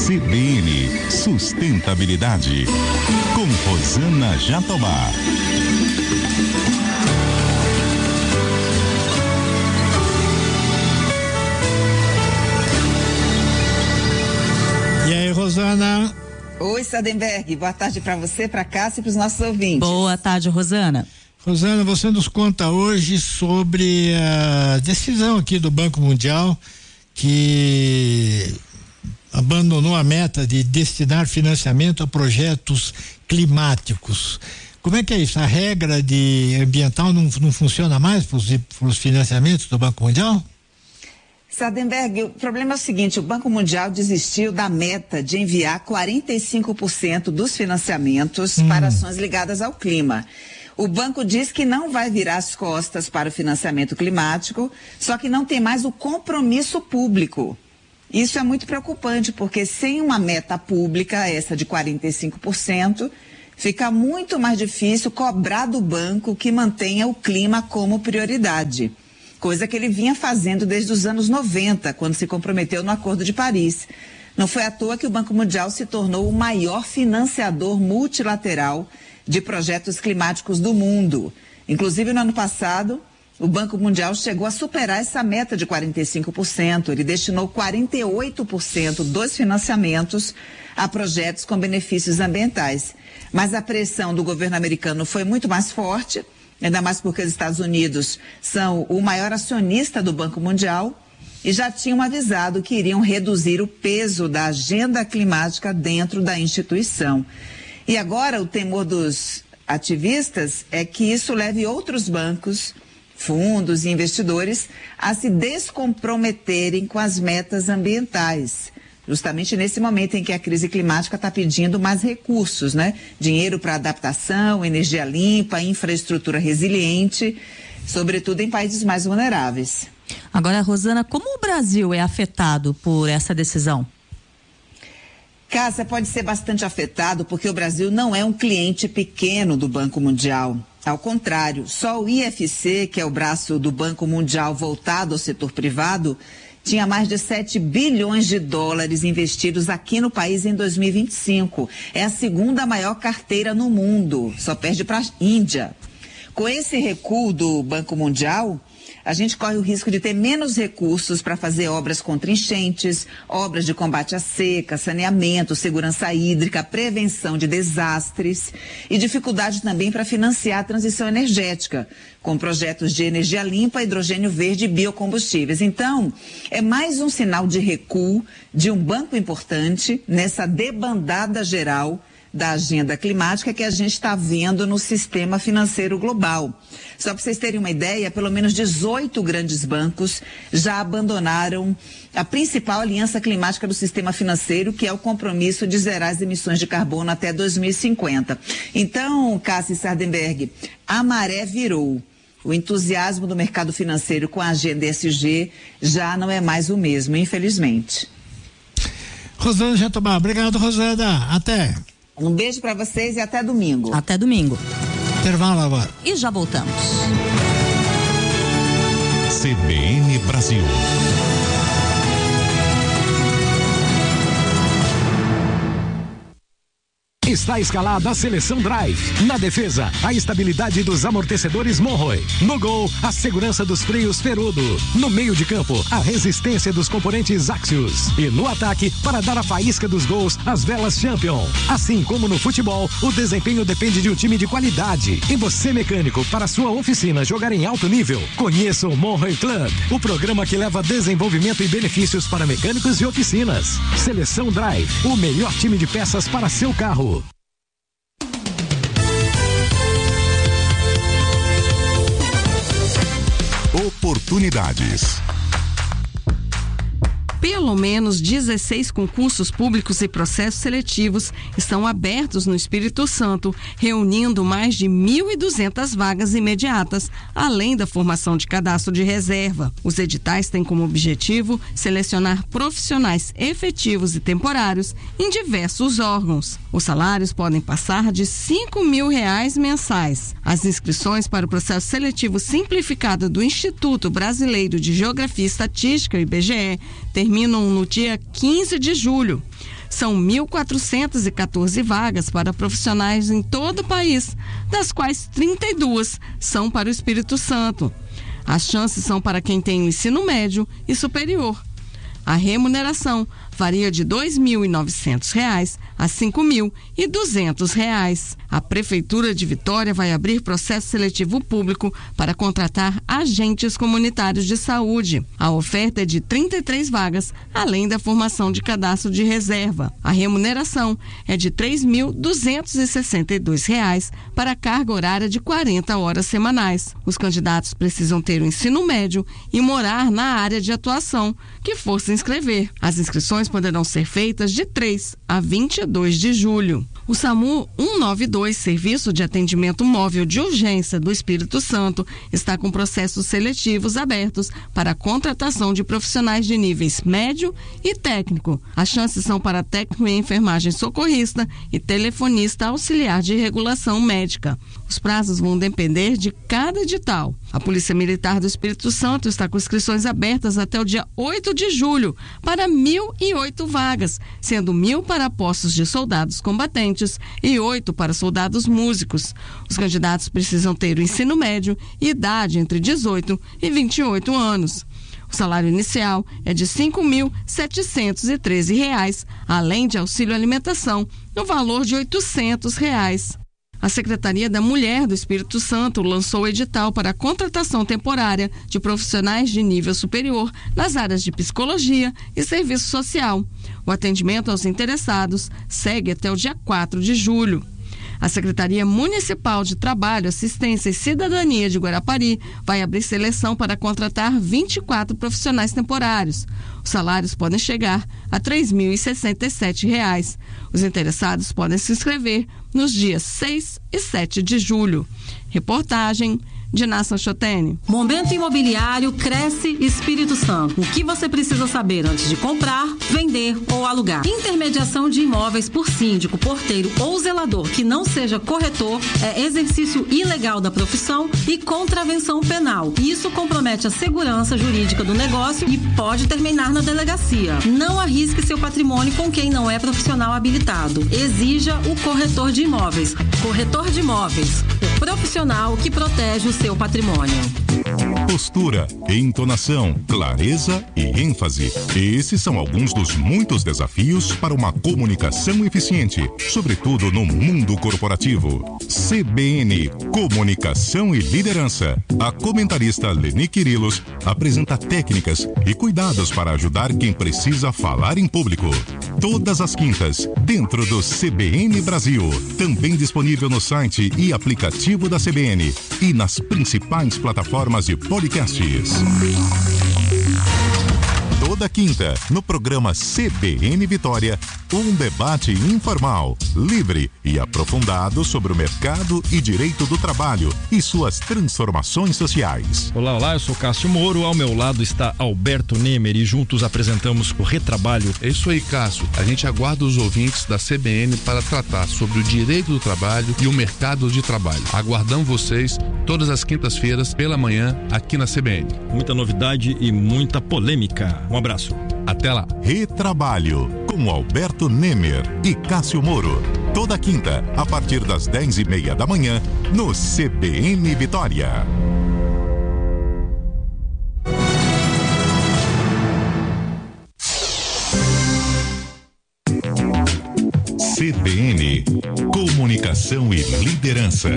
CBN Sustentabilidade, com Rosana Jatobá. E aí, Rosana? Oi, Sardenberg. Boa tarde para você, para Cássia e para os nossos ouvintes. Boa tarde, Rosana. Rosana, você nos conta hoje sobre a decisão aqui do Banco Mundial que abandonou a meta de destinar financiamento a projetos climáticos. Como é que é isso? A regra de ambiental não funciona mais para os financiamentos do Banco Mundial? Sardenberg, o problema é o seguinte: o Banco Mundial desistiu da meta de enviar 45% dos financiamentos para ações ligadas ao clima. O banco diz que não vai virar as costas para o financiamento climático, só que não tem mais o compromisso público. Isso é muito preocupante, porque sem uma meta pública, essa de 45%, fica muito mais difícil cobrar do banco que mantenha o clima como prioridade. Coisa que ele vinha fazendo desde os anos 90, quando se comprometeu no Acordo de Paris. Não foi à toa que o Banco Mundial se tornou o maior financiador multilateral de projetos climáticos do mundo. Inclusive, no ano passado, o Banco Mundial chegou a superar essa meta de 45%. Ele destinou 48% dos financiamentos a projetos com benefícios ambientais. Mas a pressão do governo americano foi muito mais forte, ainda mais porque os Estados Unidos são o maior acionista do Banco Mundial e já tinham avisado que iriam reduzir o peso da agenda climática dentro da instituição. E agora o temor dos ativistas é que isso leve outros bancos, fundos e investidores a se descomprometerem com as metas ambientais. Justamente nesse momento em que a crise climática está pedindo mais recursos, né? Dinheiro para adaptação, energia limpa, infraestrutura resiliente, sobretudo em países mais vulneráveis. Agora, Rosana, como o Brasil é afetado por essa decisão? Cássia, pode ser bastante afetado porque o Brasil não é um cliente pequeno do Banco Mundial. Ao contrário, só o IFC, que é o braço do Banco Mundial voltado ao setor privado, tinha mais de 7 bilhões de dólares investidos aqui no país em 2025. É a segunda maior carteira no mundo, só perde para a Índia. Com esse recuo do Banco Mundial, a gente corre o risco de ter menos recursos para fazer obras contra enchentes, obras de combate à seca, saneamento, segurança hídrica, prevenção de desastres e dificuldade também para financiar a transição energética, com projetos de energia limpa, hidrogênio verde e biocombustíveis. Então, é mais um sinal de recuo de um banco importante nessa debandada geral da agenda climática que a gente está vendo no sistema financeiro global. Só para vocês terem uma ideia, pelo menos 18 grandes bancos já abandonaram a principal aliança climática do sistema financeiro, que é o compromisso de zerar as emissões de carbono até 2050. Então, Cássia e Sardenberg, a maré virou. O entusiasmo do mercado financeiro com a agenda ESG já não é mais o mesmo, infelizmente. Rosana Jatobá, obrigado, Rosana. Até. Um beijo para vocês e até domingo. Até domingo. Intervalo agora. E já voltamos. CBN Brasil. Está escalada a seleção Drive. Na defesa, a estabilidade dos amortecedores Monroe. No gol, a segurança dos freios Ferodo. No meio de campo, a resistência dos componentes Axios. E no ataque, para dar a faísca dos gols, as velas Champion. Assim como no futebol, o desempenho depende de um time de qualidade. E você, mecânico, para sua oficina jogar em alto nível, conheça o Monroe Club, o programa que leva desenvolvimento e benefícios para mecânicos e oficinas. Seleção Drive, o melhor time de peças para seu carro. Oportunidades. Pelo menos 16 concursos públicos e processos seletivos estão abertos no Espírito Santo, reunindo mais de 1.200 vagas imediatas, além da formação de cadastro de reserva. Os editais têm como objetivo selecionar profissionais efetivos e temporários em diversos órgãos. Os salários podem passar de R$5.000 mensais. As inscrições para o processo seletivo simplificado do Instituto Brasileiro de Geografia e Estatística, IBGE, terminam no dia 15 de julho. São 1.414 vagas para profissionais em todo o país, das quais 32 são para o Espírito Santo. As chances são para quem tem o ensino médio e superior. A remuneração varia de R$ 2.900 a R$ 5.200. A Prefeitura de Vitória vai abrir processo seletivo público para contratar agentes comunitários de saúde. A oferta é de 33 vagas, além da formação de cadastro de reserva. A remuneração é de R$ 3.262 para a carga horária de 40 horas semanais. Os candidatos precisam ter o ensino médio e morar na área de atuação que for se inscrever. As inscrições poderão ser feitas de 3 a 22 de julho. O SAMU 192, Serviço de Atendimento Móvel de Urgência do Espírito Santo, está com processos seletivos abertos para a contratação de profissionais de níveis médio e técnico. As chances são para técnico em enfermagem socorrista e telefonista auxiliar de regulação médica. Os prazos vão depender de cada edital. A Polícia Militar do Espírito Santo está com inscrições abertas até o dia 8 de julho para 1.008 vagas, sendo 1.000 para postos de soldados combatentes e 8 para soldados músicos. Os candidatos precisam ter o ensino médio e idade entre 18 e 28 anos. O salário inicial é de R$ 5.713, além de auxílio alimentação, no valor de R$ 800. A Secretaria da Mulher do Espírito Santo lançou o edital para a contratação temporária de profissionais de nível superior nas áreas de psicologia e serviço social. O atendimento aos interessados segue até o dia 4 de julho. A Secretaria Municipal de Trabalho, Assistência e Cidadania de Guarapari vai abrir seleção para contratar 24 profissionais temporários. Os salários podem chegar a R$ 3.067. Os interessados podem se inscrever nos dias 6 e 7 de julho. Reportagem de Nação Chotene. Momento Imobiliário Cresce Espírito Santo. O que você precisa saber antes de comprar, vender ou alugar? Intermediação de imóveis por síndico, porteiro ou zelador que não seja corretor é exercício ilegal da profissão e contravenção penal. Isso compromete a segurança jurídica do negócio e pode terminar na delegacia. Não arrisque seu patrimônio com quem não é profissional habilitado. Exija o corretor de imóveis. Corretor de imóveis, o profissional que protege o seu patrimônio. Postura, entonação, clareza e ênfase. Esses são alguns dos muitos desafios para uma comunicação eficiente, sobretudo no mundo corporativo. CBN, Comunicação e Liderança. A comentarista Leni Quirilos apresenta técnicas e cuidados para ajudar quem precisa falar em público. Todas as quintas, dentro do CBN Brasil. Também disponível no site e aplicativo da CBN e nas principais plataformas de podcasts. Toda quinta, no programa CBN Vitória, um debate informal, livre e aprofundado sobre o mercado e direito do trabalho e suas transformações sociais. Olá, eu sou Cássio Moro, ao meu lado está Alberto Nemer e juntos apresentamos o Retrabalho. É isso aí, Cássio. A gente aguarda os ouvintes da CBN para tratar sobre o direito do trabalho e o mercado de trabalho. Aguardamos vocês todas as quintas-feiras pela manhã aqui na CBN. Muita novidade e muita polêmica. Um abraço. Até lá. Retrabalho, com Alberto Nemer e Cássio Moro. Toda quinta, a partir das 10:30 da manhã, no CBN Vitória. CBN, Comunicação e Liderança.